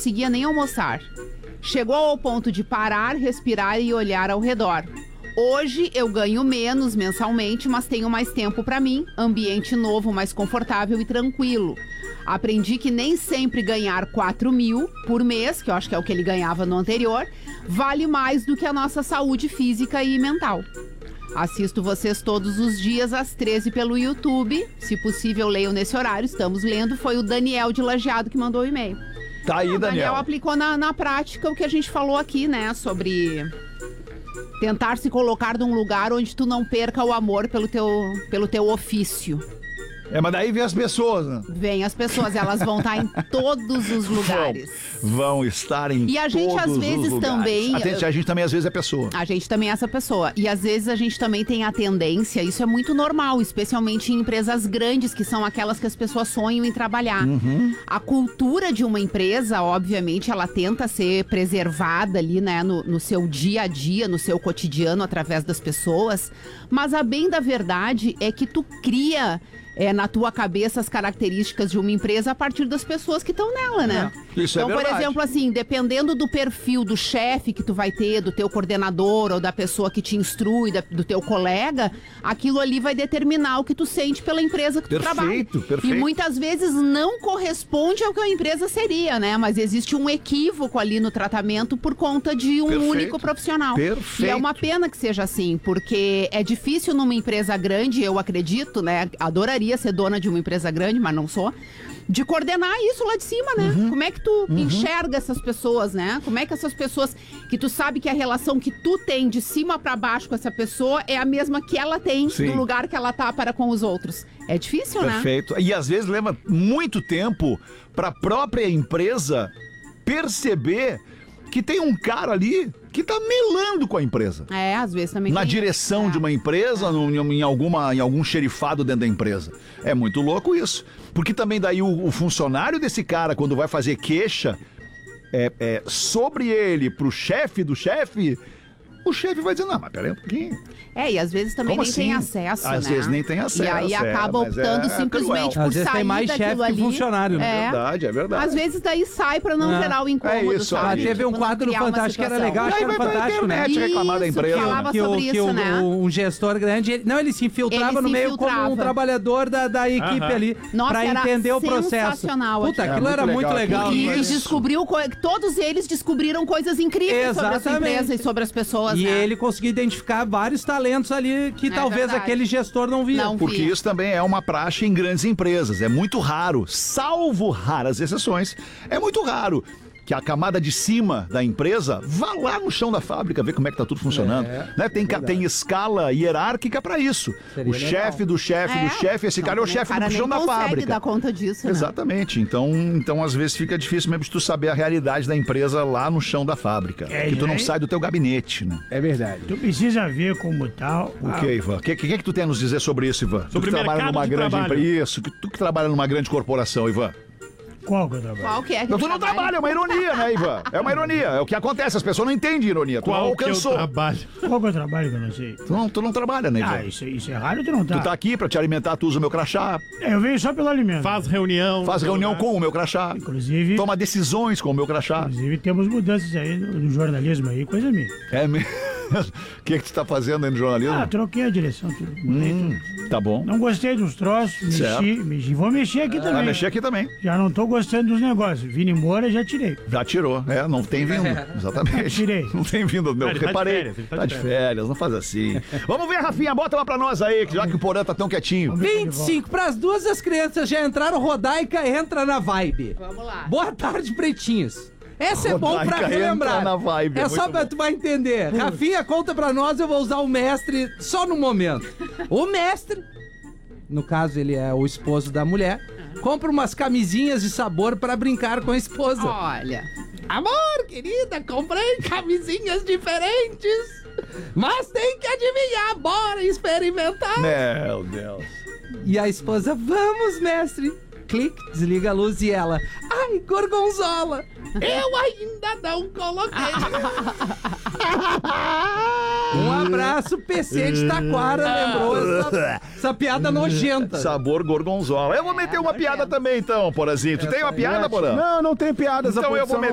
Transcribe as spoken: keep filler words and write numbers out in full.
conseguia nem almoçar. Chegou ao ponto de parar, respirar e olhar ao redor. Hoje eu ganho menos mensalmente, mas tenho mais tempo para mim, ambiente novo, mais confortável e tranquilo. Aprendi que nem sempre ganhar quatro mil por mês, que eu acho que é o que ele ganhava no anterior, vale mais do que a nossa saúde física e mental. Assisto vocês todos os dias às treze pelo YouTube. Se possível, leio nesse horário. Estamos lendo. Foi o Daniel de Lajeado que mandou o e-mail. Tá aí, o Daniel. Daniel aplicou na, na prática o que a gente falou aqui, né? Sobre tentar se colocar num lugar onde tu não perca o amor pelo teu, pelo teu ofício. É, mas daí vem as pessoas, né? Vem as pessoas, elas vão estar em todos os lugares. Vão, vão estar em E a gente, todos às vezes, os lugares. também... Atente, a gente também, às vezes, é pessoa. A gente também é essa pessoa. E, às vezes, a gente também tem a tendência, isso é muito normal, especialmente em empresas grandes, que são aquelas que as pessoas sonham em trabalhar. Uhum. A cultura de uma empresa, obviamente, ela tenta ser preservada ali, né, no, no seu dia a dia, no seu cotidiano, através das pessoas. Mas a bem da verdade é que tu cria... É, na tua cabeça as características de uma empresa a partir das pessoas que estão nela, né? É, isso então, é por verdade. exemplo, assim, dependendo do perfil do chefe que tu vai ter, do teu coordenador ou da pessoa que te instrui, da, do teu colega, aquilo ali vai determinar o que tu sente pela empresa que tu Perfeito, trabalha. perfeito. E muitas vezes não corresponde ao que a empresa seria, né? Mas existe um equívoco ali no tratamento por conta de um Perfeito. único profissional. Perfeito. E é uma pena que seja assim, porque é difícil numa empresa grande, eu acredito, né? Adoraria ser dona de uma empresa grande, mas não sou, de coordenar isso lá de cima, né? Uhum. Como é que tu uhum. enxerga essas pessoas, né? Como é que essas pessoas, que tu sabe que a relação que tu tem de cima pra baixo com essa pessoa é a mesma que ela tem Sim. no lugar que ela tá para com os outros. É difícil, né? Perfeito. E às vezes leva muito tempo pra própria empresa perceber que tem um cara ali que tá melando com a empresa. É, às vezes também Na tem direção isso. de uma empresa, no, em, alguma, em algum xerifado dentro da empresa. É muito louco isso. Porque também daí o, o funcionário desse cara, quando vai fazer queixa é, é, sobre ele pro chefe do chefe, o chefe vai dizer, não, mas peraí um pouquinho. É, e às vezes também Como nem assim? tem acesso, Às né? vezes nem tem acesso, E aí é, acaba mas optando é simplesmente cruel. por Às vezes sair tem mais daquilo chefe que ali. funcionário, né? É. Verdade, é verdade. Às vezes daí sai pra não É. gerar o incômodo, É isso, sabe? ah, teve um Tipo, não quadro no criar uma Fantástico que era situação. legal, acho Aí que era vai pra fantástico, né? internet reclamar da Isso, empresa. falava que, o, sobre que isso, o, né? um gestor grande, ele, não, ele se infiltrava Ele no se meio infiltrava. como um trabalhador da, da equipe Aham. ali, Nossa, pra era entender o processo. sensacional Puta, aquilo. aquilo É era muito muito legal, legal. E aquilo. eles Isso. descobriram, co- todos eles descobriram coisas incríveis sobre essa Exatamente. empresa e sobre as pessoas, E né? ele conseguiu identificar vários talentos ali que É talvez verdade. aquele gestor não via. Não. Porque vi. isso também é uma praxe em grandes empresas. É muito raro, salvo raras exceções, é muito raro que a camada de cima da empresa vá lá no chão da fábrica ver como é que tá tudo funcionando. É, né? tem, ca- tem escala hierárquica pra isso. Seria o legal. chefe do chefe É. do chefe, esse Não, cara é o também chefe cara do nem chão da consegue fábrica. dar conta disso, né? Exatamente. Então, então, às vezes, fica difícil mesmo de tu saber a realidade da empresa lá no chão da fábrica. É, porque tu não é. sai do teu gabinete, né? É verdade. Tu precisa ver como tal. O que, Ivan? O que, que, que que tu tem a nos dizer sobre isso, Ivan? Sobre tu que trabalha mercado numa de grande trabalho. empresa. Isso, que- tu que trabalha numa grande corporação, Ivan. Qual que eu trabalho? Qual que é que Não, tu ele não trabalha? trabalha, é uma ironia, né, Ivan? É uma ironia. É o que acontece, as pessoas não entendem ironia. Tu não Qual que eu alcançou. trabalho? Qual que eu trabalho que eu não sei? Tu não, tu não trabalha, né, Ivan? Ah, isso, isso é raro, tu não tá. Tu tá aqui pra te alimentar, tu usa o meu crachá, É, eu venho só pelo alimento. Faz reunião. faz reunião com o meu crachá, Inclusive, toma decisões com o meu crachá. inclusive temos mudanças aí no, no jornalismo aí, coisa minha. É mesmo? O que é que tu tá fazendo aí no jornalismo? Ah, troquei a direção, tudo. mudei Hum, tudo. tá bom. Não gostei dos troços, Certo. mexi, mexi. Vou mexer aqui Vai também. mexer aqui também. Já não tô gostando dos negócios. Vini Moura, já tirei. Já tirou. É, não tem vindo. Exatamente. Tirei. Não tem vindo, meu. Ele tá de Reparei. férias, ele tá tá de de férias, não faz assim. Vamos ver, Rafinha, bota lá pra nós aí, que já que o Porã tá tão quietinho. vinte e cinco para as duas das crianças já entraram, Rodaica entra na vibe. Vamos lá. Boa tarde, pretinhos. Essa é bom pra Rodaica relembrar. entra na vibe, é é só muito pra bom. tu vai entender. Rafinha, conta pra nós, eu vou usar o mestre só no momento. O mestre, no caso ele é o esposo da mulher, compra umas camisinhas de sabor pra brincar com a esposa. Olha, Amor, querida, comprei camisinhas diferentes. Mas tem que adivinhar, bora experimentar. Meu Deus. E a esposa, vamos, mestre. Clique, desliga a luz e ela, ai, gorgonzola. Eu ainda não coloquei. Um abraço, P C de Taquara, lembrou essa, essa piada nojenta. Sabor gorgonzola. Eu vou meter uma piada também, então, Porazinho. Tu tem uma piada, Porã? Não, não tem piadas. a Então eu vou produção